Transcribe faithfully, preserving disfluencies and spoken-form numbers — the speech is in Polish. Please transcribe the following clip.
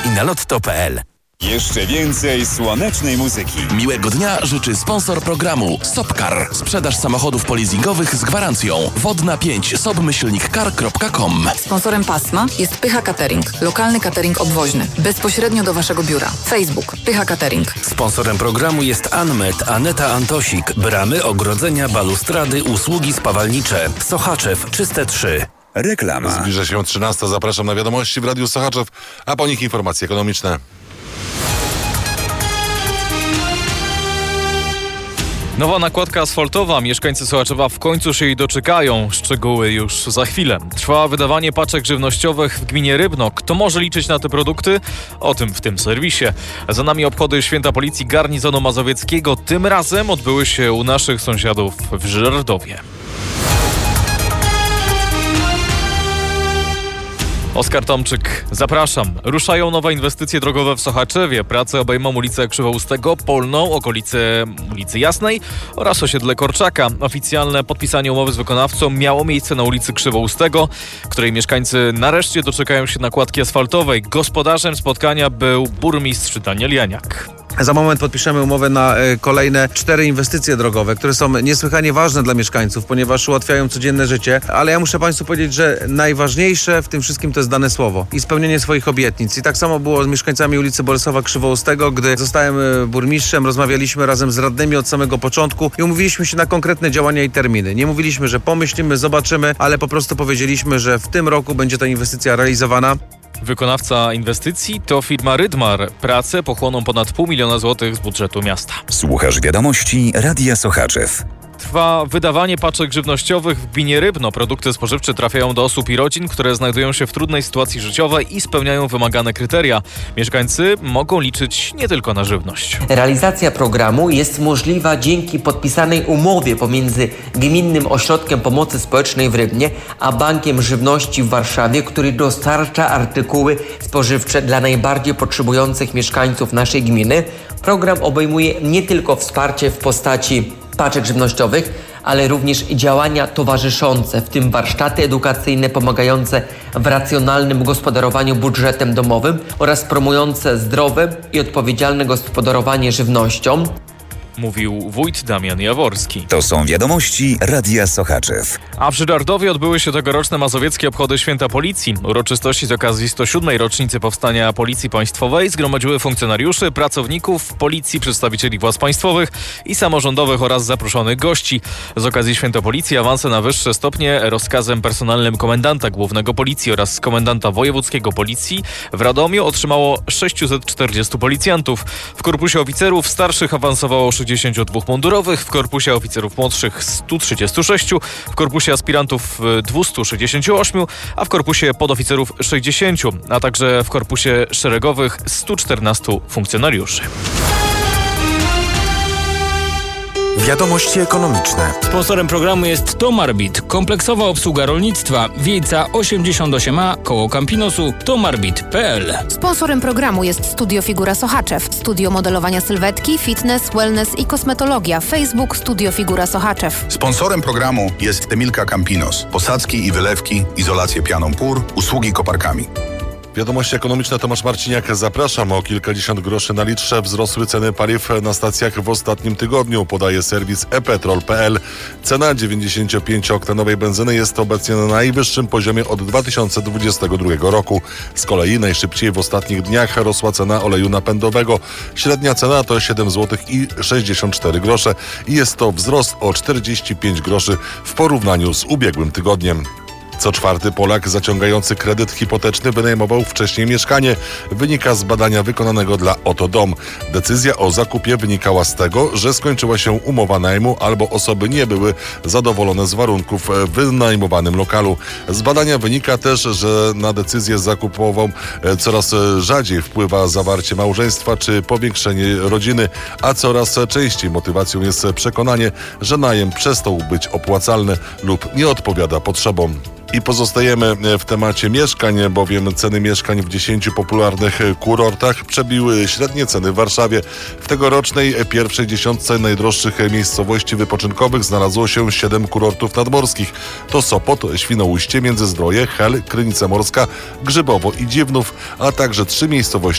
i na lotto kropka p l. Jeszcze więcej słonecznej muzyki. Miłego dnia życzy sponsor programu Sopcar. Sprzedaż samochodów polizingowych z gwarancją. Wodna pięć sob myślnik car kropka com. Sponsorem pasma jest Pycha Catering. Lokalny catering obwoźny. Bezpośrednio do Waszego biura. Facebook Pycha Catering. Sponsorem programu jest Anmet, Aneta Antosik. Bramy, ogrodzenia, balustrady, usługi spawalnicze. Sochaczew, czyste trzy. Reklama. Zbliża się trzynasta. Zapraszam na wiadomości w Radiu Sochaczew, a po nich informacje ekonomiczne. Nowa nakładka asfaltowa. Mieszkańcy Sochaczewa w końcu się jej doczekają. Szczegóły już za chwilę. Trwa wydawanie paczek żywnościowych w gminie Rybno. Kto może liczyć na te produkty? O tym w tym serwisie. Za nami obchody Święta Policji Garnizonu Mazowieckiego. Tym razem odbyły się u naszych sąsiadów w Żyrardowie. Oskar Tomczyk, zapraszam. Ruszają nowe inwestycje drogowe w Sochaczewie. Prace obejmą ulicę Krzywoustego, Polną, okolice ulicy Jasnej oraz osiedle Korczaka. Oficjalne podpisanie umowy z wykonawcą miało miejsce na ulicy Krzywoustego, której mieszkańcy nareszcie doczekają się nakładki asfaltowej. Gospodarzem spotkania był burmistrz Daniel Janiak. Za moment podpiszemy umowę na kolejne cztery inwestycje drogowe, które są niesłychanie ważne dla mieszkańców, ponieważ ułatwiają codzienne życie. Ale ja muszę Państwu powiedzieć, że najważniejsze w tym wszystkim to jest dane słowo i spełnienie swoich obietnic. I tak samo było z mieszkańcami ulicy Bolesława Krzywoustego. Gdy zostałem burmistrzem, rozmawialiśmy razem z radnymi od samego początku i umówiliśmy się na konkretne działania i terminy. Nie mówiliśmy, że pomyślimy, zobaczymy, ale po prostu powiedzieliśmy, że w tym roku będzie ta inwestycja realizowana. Wykonawca inwestycji to firma Rydmar. Prace pochłoną ponad pół miliona złotych z budżetu miasta. Słuchasz wiadomości Radia Sochaczew. Trwa wydawanie paczek żywnościowych w gminie Rybno. Produkty spożywcze trafiają do osób i rodzin, które znajdują się w trudnej sytuacji życiowej i spełniają wymagane kryteria. Mieszkańcy mogą liczyć nie tylko na żywność. Realizacja programu jest możliwa dzięki podpisanej umowie pomiędzy Gminnym Ośrodkiem Pomocy Społecznej w Rybnie a Bankiem Żywności w Warszawie, który dostarcza artykuły spożywcze dla najbardziej potrzebujących mieszkańców naszej gminy. Program obejmuje nie tylko wsparcie w postaci paczek żywnościowych, ale również działania towarzyszące, w tym warsztaty edukacyjne pomagające w racjonalnym gospodarowaniu budżetem domowym oraz promujące zdrowe i odpowiedzialne gospodarowanie żywnością. Mówił wójt Damian Jaworski. To są wiadomości Radia Sochaczew. A w Żyrardowie odbyły się tegoroczne mazowieckie obchody Święta Policji. Uroczystości z okazji sto siódmej rocznicy powstania Policji Państwowej zgromadziły funkcjonariuszy, pracowników Policji, przedstawicieli władz państwowych i samorządowych oraz zaproszonych gości. Z okazji Święta Policji awanse na wyższe stopnie rozkazem personalnym komendanta głównego Policji oraz komendanta wojewódzkiego Policji w Radomiu otrzymało sześciuset czterdziestu policjantów. W korpusie oficerów starszych awansowało sześćdziesięciu dwóch mundurowych, w korpusie oficerów młodszych stu trzydziestu sześciu, w korpusie aspirantów dwustu sześćdziesięciu ośmiu, a w korpusie podoficerów sześćdziesięciu, a także w korpusie szeregowych stu czternastu funkcjonariuszy. Wiadomości ekonomiczne. Sponsorem programu jest Tomarbit, kompleksowa obsługa rolnictwa, Wiejca osiemdziesiąt osiem a, koło Campinosu, tomarbit kropka p l. Sponsorem programu jest Studio Figura Sochaczew, studio modelowania sylwetki, fitness, wellness i kosmetologia. Facebook Studio Figura Sochaczew. Sponsorem programu jest Emilka Campinos, posadzki i wylewki, izolację pianą pór, usługi koparkami. Wiadomości ekonomiczne, Tomasz Marciniak, zapraszam. O kilkadziesiąt groszy na litrze wzrosły ceny paliw na stacjach w ostatnim tygodniu, podaje serwis e petrol kropka p l. Cena dziewięćdziesięciopięcioktanowej benzyny jest obecnie na najwyższym poziomie od dwa tysiące dwudziestego drugiego roku. Z kolei najszybciej w ostatnich dniach rosła cena oleju napędowego. Średnia cena to siedem złotych sześćdziesiąt cztery grosze i jest to wzrost o czterdzieści pięć groszy w porównaniu z ubiegłym tygodniem. Co czwarty Polak zaciągający kredyt hipoteczny wynajmował wcześniej mieszkanie. Wynika z badania wykonanego dla Oto Dom. Decyzja o zakupie wynikała z tego, że skończyła się umowa najmu albo osoby nie były zadowolone z warunków w wynajmowanym lokalu. Z badania wynika też, że na decyzję zakupową coraz rzadziej wpływa zawarcie małżeństwa czy powiększenie rodziny, a coraz częściej motywacją jest przekonanie, że najem przestał być opłacalny lub nie odpowiada potrzebom. I pozostajemy w temacie mieszkań, bowiem ceny mieszkań w dziesięciu popularnych kurortach przebiły średnie ceny w Warszawie. W tegorocznej pierwszej dziesiątce najdroższych miejscowości wypoczynkowych znalazło się siedem kurortów nadmorskich. To Sopot, Świnoujście, Międzyzdroje, Hel, Krynica Morska, Grzybowo i Dziwnów, a także trzy miejscowości